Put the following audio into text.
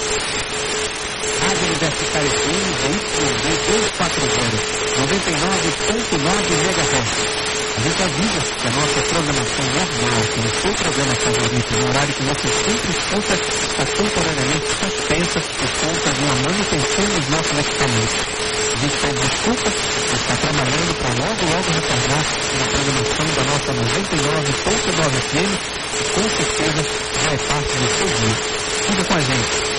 Rádio Universitária FM, ZYD 240, 99.9 MHz. A gente avisa que a nossa programação normal, que o seu programa favorito, no horário que você sempre escuta, está temporariamente suspensa por conta de uma manutenção dos nossos equipamentos. A gente pede desculpa, mas está trabalhando para logo retornar na programação da nossa 99.9 FM, que com certeza já é parte do seu dia. Fica com a gente.